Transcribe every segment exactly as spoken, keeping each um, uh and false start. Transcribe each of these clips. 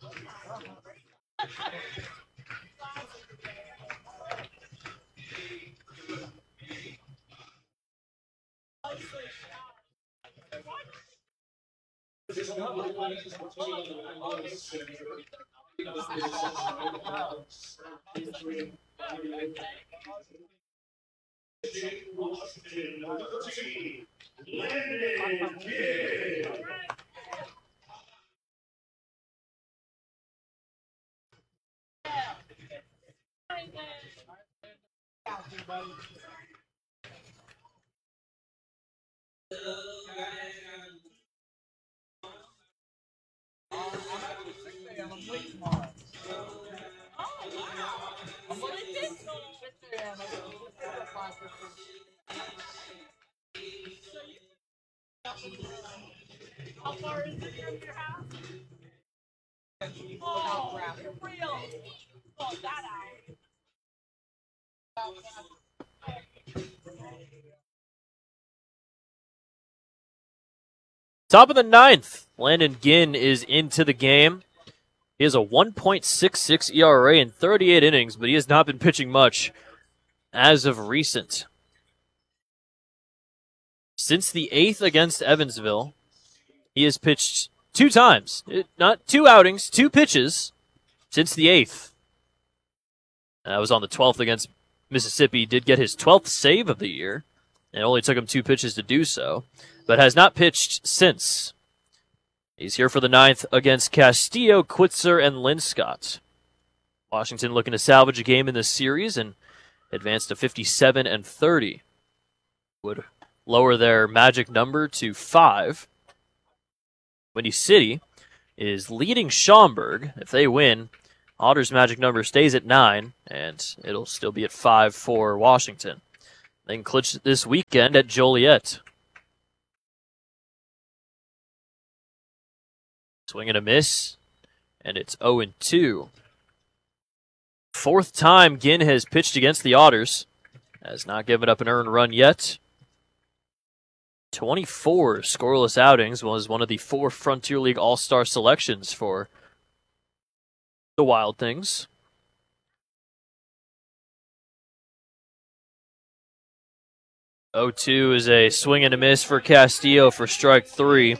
How far is it from your house? Oh, you're real. Oh, that out. Top of the ninth, Landon Ginn is into the game. He has a one point six six E R A in thirty-eight innings, but he has not been pitching much as of recent. Since the eighth against Evansville, he has pitched two times. It, not two outings, two pitches since the eighth. That was on the twelfth against Mississippi. He did get his twelfth save of the year. It only took him two pitches to do so, but has not pitched since. He's here for the ninth against Castillo, Quitzer, and Linscott. Washington looking to salvage a game in this series and advance to fifty-seven and thirty. Would lower their magic number to five. Windy City is leading Schaumburg. If they win, Otters' magic number stays at nine, and it'll still be at five for Washington. They can clinch this weekend at Joliet. Swing and a miss, and it's oh and two. Fourth time Ginn has pitched against the Otters. Has not given up an earned run yet. twenty-four scoreless outings, was one of the four Frontier League All-Star selections for the Wild Things. oh two is a swing and a miss for Castillo for strike three.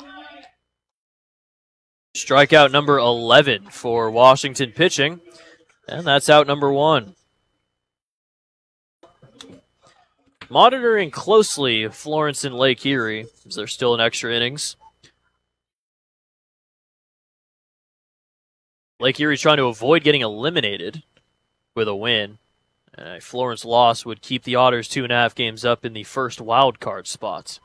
Strikeout number eleven for Washington pitching, and that's out number one. Monitoring closely Florence and Lake Erie, as there's still an extra innings. Lake Erie trying to avoid getting eliminated with a win. And a Florence loss would keep the Otters two and a half games up in the first wild card spot.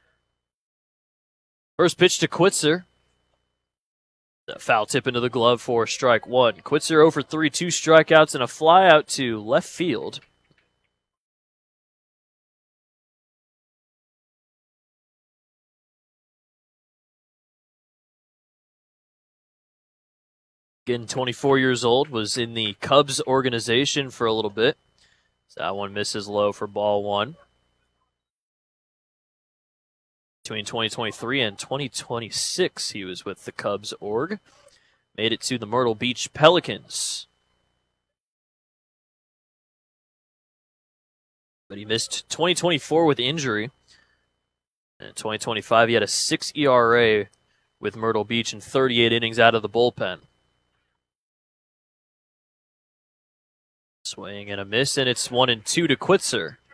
First pitch to Quitzer. A foul tip into the glove for strike one. Quitzer oh for three, two strikeouts and a fly out to left field. Again, twenty-four years old, was in the Cubs organization for a little bit. So that one misses low for ball one. Between twenty twenty-three and twenty twenty-six, he was with the Cubs org. Made it to the Myrtle Beach Pelicans. But he missed twenty twenty-four with injury. And in twenty twenty-five, he had a six E R A with Myrtle Beach and thirty-eight innings out of the bullpen. Swing and a miss, and it's one and two to Quitzer.